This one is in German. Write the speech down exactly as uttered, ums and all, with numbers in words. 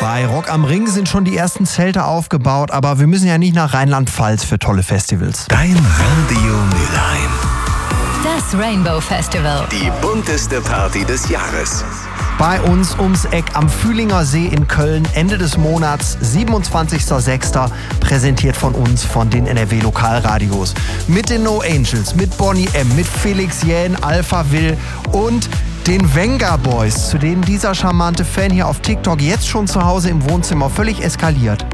Bei Rock am Ring sind schon die ersten Zelte aufgebaut, aber wir müssen ja nicht nach Rheinland-Pfalz für tolle Festivals. Dein Radio Mülheim. Das Rainbow Festival. Die bunteste Party des Jahres. Bei uns ums Eck am Fühlinger See in Köln, Ende des Monats, siebenundzwanzigster sechster präsentiert von uns, von den N R W-Lokalradios. Mit den No Angels, mit Bonnie M., mit Felix Jähn, Alpha Will und den Venga Boys, zu denen dieser charmante Fan hier auf TikTok jetzt schon zu Hause im Wohnzimmer völlig eskaliert.